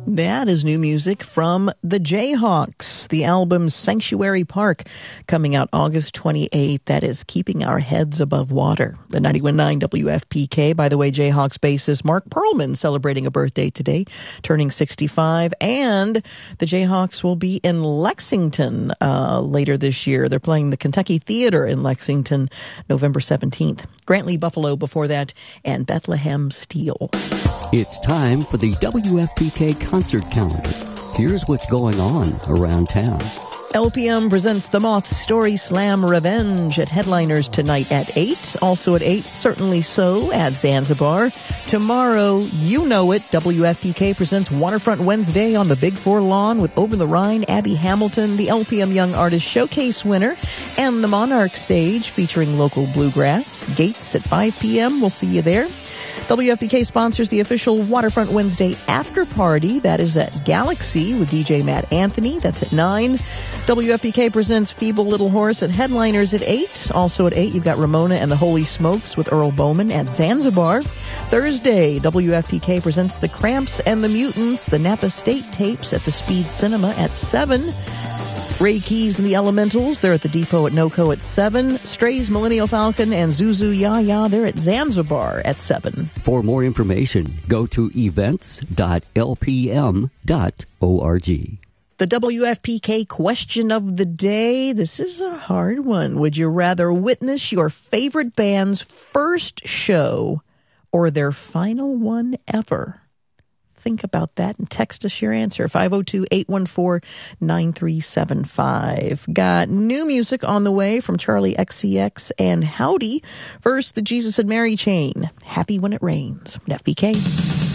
That is new music from the Jayhawks. The album Sanctuary Park coming out August 28th. That is Keeping Our Heads Above Water. The 91.9 WFPK. By the way, Jayhawks bassist Mark Perlman celebrating a birthday today, turning 65. And the Jayhawks will be in Lexington later this year. They're playing the Kentucky Theater in Lexington November 17th. Grantley Buffalo before that, and Bethlehem Steel. It's time for the WFPK concert calendar. Here's what's going on around town. LPM presents the Moth Story Slam Revenge at Headliners tonight at 8. Also at 8, Certainly So at Zanzibar. Tomorrow, you know it, WFPK presents Waterfront Wednesday on the Big Four lawn with Over the Rhine, Abby Hamilton, the LPM Young Artist Showcase winner, and the Monarch Stage featuring local bluegrass. Gates at 5 p.m. We'll see you there. WFPK sponsors the official Waterfront Wednesday after party. That is at Galaxy with DJ Matt Anthony. That's at 9. WFPK presents Feeble Little Horse at Headliners at 8. Also at 8, you've got Ramona and the Holy Smokes with Earl Bowman at Zanzibar. Thursday, WFPK presents the Cramps and the Mutants, the Napa State Tapes at the Speed Cinema at 7. Ray Keys and the Elementals, they're at the Depot at NoCo at 7. Strays, Millennial Falcon, and Zuzu Yaya, they're at Zanzibar at 7. For more information, go to events.lpm.org. The WFPK question of the day. This is a hard one. Would you rather witness your favorite band's first show or their final one ever? Think about that and text us your answer. 502-814-9375. Got new music on the way from Charlie XCX and Howdy. First, the Jesus and Mary chain. Happy When It Rains. FBK.